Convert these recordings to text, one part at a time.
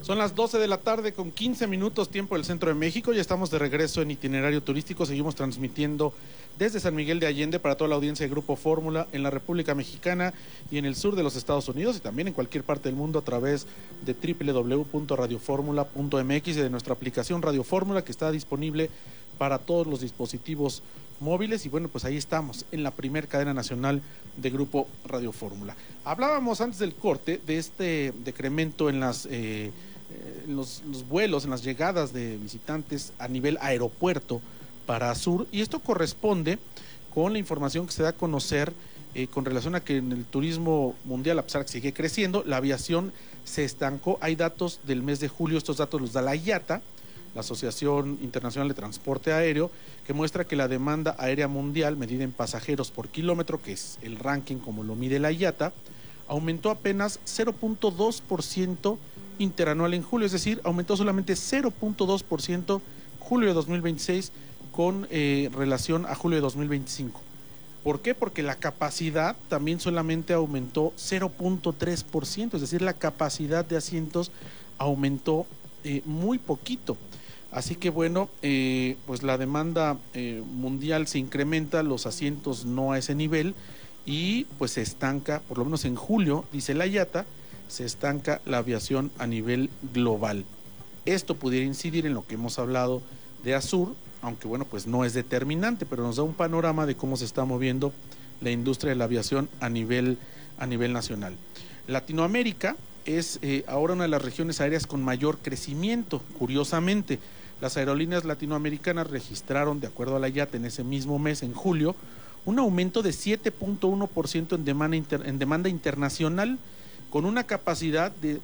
Son las 12 de la tarde con 15 minutos tiempo del centro de México. Ya estamos de regreso en Itinerario Turístico. Seguimos transmitiendo desde San Miguel de Allende para toda la audiencia de Grupo Fórmula en la República Mexicana y en el sur de los Estados Unidos y también en cualquier parte del mundo a través de www.radioformula.mx y de nuestra aplicación Radio Fórmula, que está disponible para todos los dispositivos móviles. Y bueno, pues ahí estamos en la primer cadena nacional de Grupo Radio Fórmula. Hablábamos antes del corte de este decremento en los vuelos, en las llegadas de visitantes a nivel aeropuerto para Sur, y esto corresponde con la información que se da a conocer con relación a que en el turismo mundial, a pesar de que sigue creciendo, la aviación se estancó. Hay datos del mes de julio, estos datos los da la IATA, la Asociación Internacional de Transporte Aéreo, que muestra que la demanda aérea mundial, medida en pasajeros por kilómetro, que es el ranking como lo mide la IATA, aumentó apenas 0.2% interanual en julio, es decir, aumentó solamente 0.2% julio de 2026 con relación a julio de 2025. ¿Por qué? Porque la capacidad también solamente aumentó 0.3%, es decir, la capacidad de asientos aumentó muy poquito. Así que bueno, pues la demanda mundial se incrementa, los asientos no a ese nivel y pues se estanca, por lo menos en julio, dice la IATA, se estanca la aviación a nivel global. Esto pudiera incidir en lo que hemos hablado de Azur, aunque bueno, pues no es determinante, pero nos da un panorama de cómo se está moviendo la industria de la aviación a nivel nacional. Latinoamérica es ahora una de las regiones aéreas con mayor crecimiento. Curiosamente, las aerolíneas latinoamericanas registraron, de acuerdo a la IATA, en ese mismo mes, en julio, un aumento de 7.1% en demanda internacional, con una capacidad de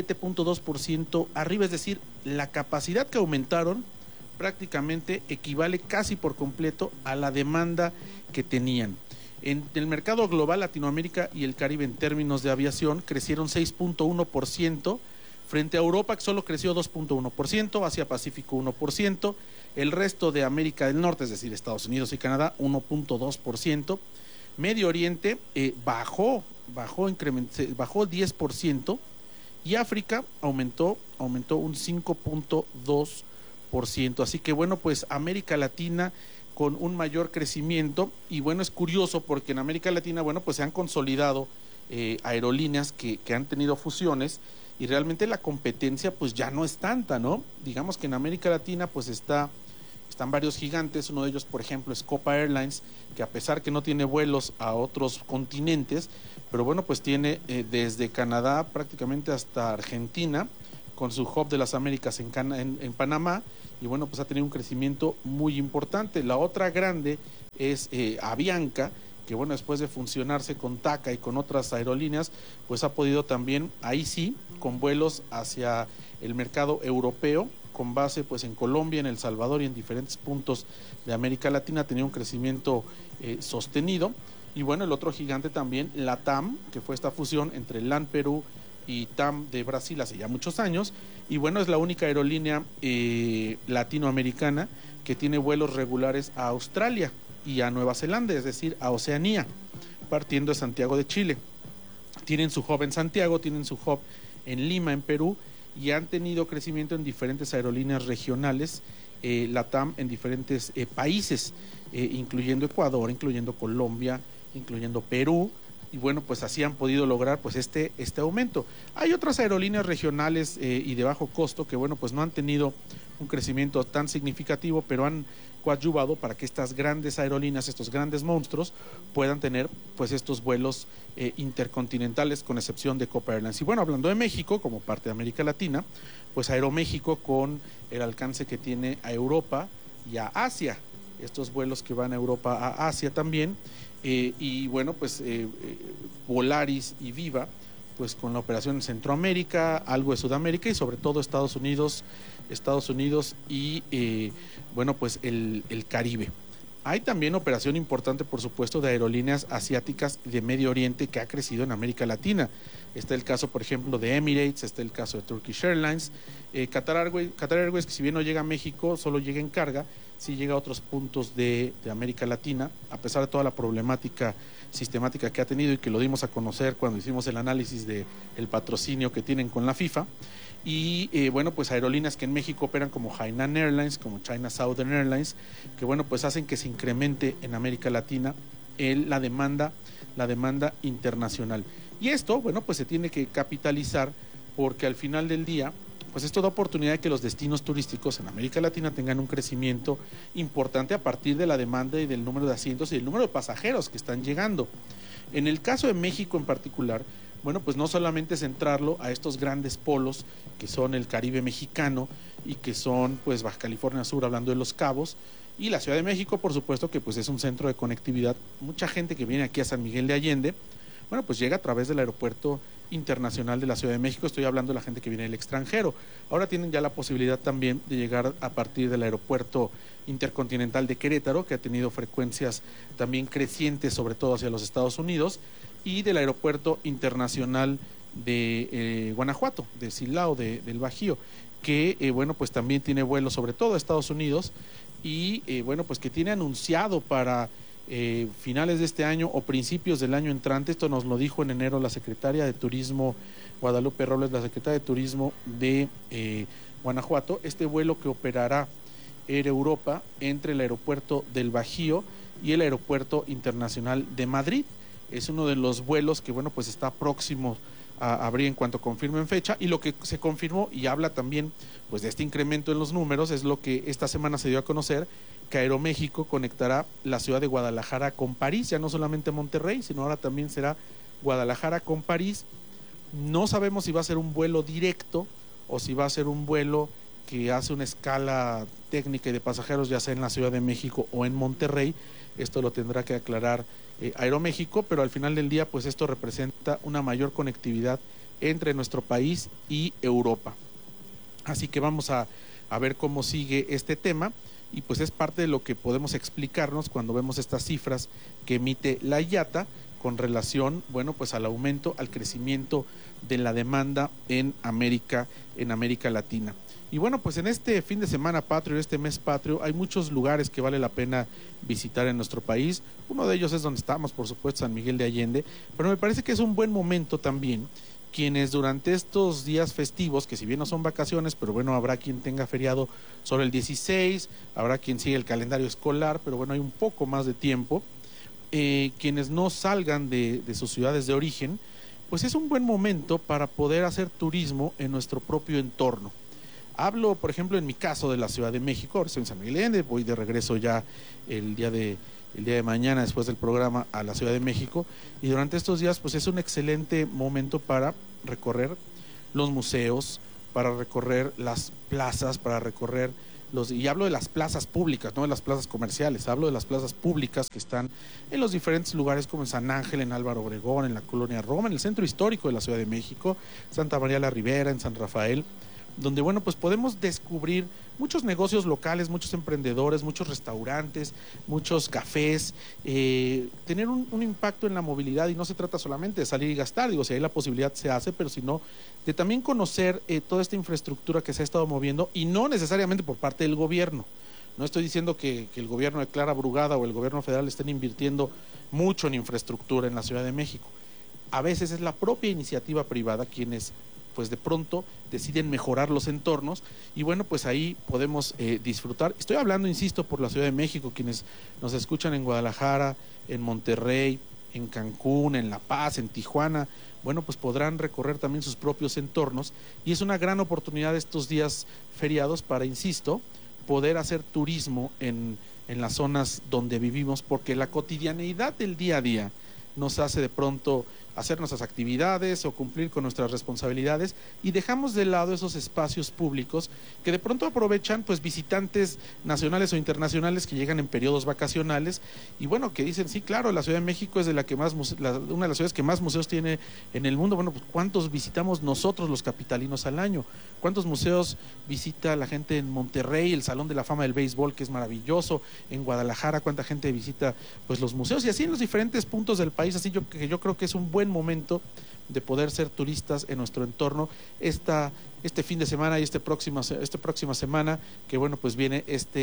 7.2% arriba, es decir, la capacidad que aumentaron prácticamente equivale casi por completo a la demanda que tenían. En el mercado global, Latinoamérica y el Caribe en términos de aviación crecieron 6.1%, frente a Europa, que solo creció 2.1%, Asia Pacífico 1%, el resto de América del Norte, es decir, Estados Unidos y Canadá, 1.2%, Medio Oriente bajó 10%, y África aumentó un 5.2%. Así que bueno, pues América Latina con un mayor crecimiento, y bueno, es curioso porque en América Latina, bueno, pues se han consolidado aerolíneas que han tenido fusiones, y realmente la competencia pues ya no es tanta, ¿no? Digamos que en América Latina pues están varios gigantes. Uno de ellos, por ejemplo, es Copa Airlines, que a pesar que no tiene vuelos a otros continentes, pero bueno, pues tiene desde Canadá prácticamente hasta Argentina, con su hub de las Américas en Panamá, y bueno, pues ha tenido un crecimiento muy importante. La otra grande es Avianca, que bueno, después de funcionarse con TACA y con otras aerolíneas, pues ha podido también, ahí sí, con vuelos hacia el mercado europeo, con base pues en Colombia, en El Salvador y en diferentes puntos de América Latina, ha tenido un crecimiento sostenido. Y bueno, el otro gigante también, LATAM, que fue esta fusión entre LAN Perú y TAM de Brasil hace ya muchos años, y bueno, es la única aerolínea latinoamericana que tiene vuelos regulares a Australia y a Nueva Zelanda, es decir, a Oceanía, partiendo de Santiago de Chile. Tienen su hub en Santiago, tienen su hub en Lima, en Perú, y han tenido crecimiento en diferentes aerolíneas regionales, LATAM, en diferentes países, incluyendo Ecuador, incluyendo Colombia, incluyendo Perú, y bueno, pues así han podido lograr pues este aumento. Hay otras aerolíneas regionales y de bajo costo que bueno, pues no han tenido un crecimiento tan significativo, pero han coadyuvado para que estas grandes aerolíneas, estos grandes monstruos, puedan tener pues estos vuelos intercontinentales, con excepción de Copa Airlines. Y bueno, hablando de México, como parte de América Latina, pues Aeroméxico, con el alcance que tiene a Europa y a Asia, estos vuelos que van a Europa, a Asia también, y bueno, pues Volaris y Viva, pues con la operación en Centroamérica, algo de Sudamérica y sobre todo Estados Unidos y bueno, pues el Caribe. Hay también operación importante, por supuesto, de aerolíneas asiáticas de Medio Oriente, que ha crecido en América Latina. Está el caso, por ejemplo, de Emirates, está el caso de Turkish Airlines, Qatar Airways, que si bien no llega a México, solo llega en carga, sí llega a otros puntos de América Latina, a pesar de toda la problemática sistemática que ha tenido y que lo dimos a conocer cuando hicimos el análisis del patrocinio que tienen con la FIFA. y bueno, pues aerolíneas que en México operan como Hainan Airlines, como China Southern Airlines, que bueno, pues hacen que se incremente en América Latina la demanda internacional. Y esto, bueno, pues se tiene que capitalizar porque al final del día, pues esto da oportunidad de que los destinos turísticos en América Latina tengan un crecimiento importante a partir de la demanda y del número de asientos y del número de pasajeros que están llegando. En el caso de México en particular, bueno, pues no solamente centrarlo a estos grandes polos que son el Caribe mexicano y que son pues Baja California Sur, hablando de Los Cabos, y la Ciudad de México, por supuesto, que pues es un centro de conectividad. Mucha gente que viene aquí a San Miguel de Allende, bueno, pues llega a través del aeropuerto internacional de la Ciudad de México. Estoy hablando de la gente que viene del extranjero. Ahora tienen ya la posibilidad también de llegar a partir del aeropuerto intercontinental de Querétaro, que ha tenido frecuencias también crecientes, sobre todo hacia los Estados Unidos, y del aeropuerto internacional de Guanajuato, de Silao, del Bajío, que bueno, pues también tiene vuelos sobre todo a Estados Unidos y bueno, pues que tiene anunciado para finales de este año o principios del año entrante. Esto nos lo dijo en enero la secretaria de Turismo, Guadalupe Robles, la secretaria de Turismo de Guanajuato, este vuelo que operará Air Europa entre el aeropuerto del Bajío y el aeropuerto internacional de Madrid. Es uno de los vuelos que, bueno, pues está próximo a abrir en cuanto confirmen fecha, y lo que se confirmó y habla también pues de este incremento en los números es lo que esta semana se dio a conocer, que Aeroméxico conectará la ciudad de Guadalajara con París, ya no solamente Monterrey, sino ahora también será Guadalajara con París. No sabemos si va a ser un vuelo directo o si va a ser un vuelo que hace una escala técnica y de pasajeros, ya sea en la Ciudad de México o en Monterrey. Esto lo tendrá que aclarar Aeroméxico, pero al final del día pues esto representa una mayor conectividad entre nuestro país y Europa. Así que vamos a ver cómo sigue este tema, y pues es parte de lo que podemos explicarnos cuando vemos estas cifras que emite la IATA con relación, bueno, pues al aumento, al crecimiento de la demanda en América Latina. Y bueno, pues en este fin de semana patrio, en este mes patrio, hay muchos lugares que vale la pena visitar en nuestro país. Uno de ellos es donde estamos, por supuesto, San Miguel de Allende, pero me parece que es un buen momento también quienes durante estos días festivos, que si bien no son vacaciones, pero bueno, habrá quien tenga feriado sobre el 16, habrá quien sigue el calendario escolar, pero bueno, hay un poco más de tiempo, quienes no salgan de sus ciudades de origen, pues es un buen momento para poder hacer turismo en nuestro propio entorno. Hablo, por ejemplo, en mi caso de la Ciudad de México. Ahora estoy en San Miguel de Allende, voy de regreso ya el día de mañana, después del programa, a la Ciudad de México, y durante estos días pues es un excelente momento para recorrer los museos, para recorrer las plazas, para recorrer y hablo de las plazas públicas, no de las plazas comerciales, hablo de las plazas públicas que están en los diferentes lugares, como en San Ángel, en Álvaro Obregón, en la Colonia Roma, en el centro histórico de la Ciudad de México, Santa María la Ribera, en San Rafael, donde bueno, pues podemos descubrir muchos negocios locales, muchos emprendedores, muchos restaurantes, muchos cafés, tener un impacto en la movilidad. Y no se trata solamente de salir y gastar, digo, si hay la posibilidad se hace, pero sino de también conocer toda esta infraestructura que se ha estado moviendo, y no necesariamente por parte del gobierno. No estoy diciendo que el gobierno de Clara Brugada o el gobierno federal estén invirtiendo mucho en infraestructura en la Ciudad de México. A veces es la propia iniciativa privada quienes pues de pronto deciden mejorar los entornos, y bueno, pues ahí podemos disfrutar. Estoy hablando, insisto, por la Ciudad de México, quienes nos escuchan en Guadalajara, en Monterrey, en Cancún, en La Paz, en Tijuana, bueno, pues podrán recorrer también sus propios entornos, y es una gran oportunidad estos días feriados para, insisto, poder hacer turismo en las zonas donde vivimos, porque la cotidianeidad del día a día nos hace de pronto hacer nuestras actividades o cumplir con nuestras responsabilidades, y dejamos de lado esos espacios públicos que de pronto aprovechan pues visitantes nacionales o internacionales que llegan en periodos vacacionales, y bueno, que dicen, sí, claro, la Ciudad de México es de una de las ciudades que más museos tiene en el mundo. Bueno, pues ¿cuántos visitamos nosotros los capitalinos al año? ¿Cuántos museos visita la gente en Monterrey, el Salón de la Fama del Béisbol, que es maravilloso? En Guadalajara, ¿cuánta gente visita pues los museos? Y así en los diferentes puntos del país. Así yo creo que es un buen momento de poder ser turistas en nuestro entorno este fin de semana y esta próxima semana, que bueno, pues viene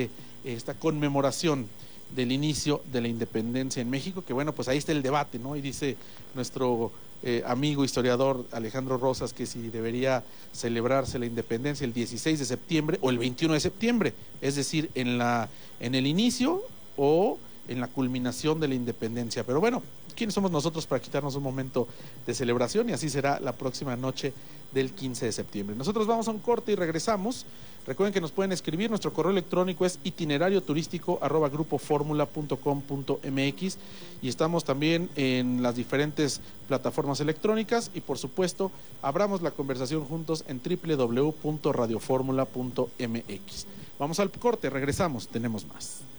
esta conmemoración del inicio de la independencia en México, que bueno, pues ahí está el debate, ¿no? Y dice nuestro amigo historiador Alejandro Rosas que si debería celebrarse la independencia el 16 de septiembre o el 21 de septiembre, es decir, en el inicio o en la culminación de la independencia. Pero bueno, ¿quiénes somos nosotros para quitarnos un momento de celebración? Y así será la próxima noche del 15 de septiembre. Nosotros vamos a un corte y regresamos. Recuerden que nos pueden escribir, nuestro correo electrónico es itinerarioturístico@grupoformula.com.mx y estamos también en las diferentes plataformas electrónicas y por supuesto abramos la conversación juntos en www.radioformula.mx. Vamos al corte, regresamos, tenemos más.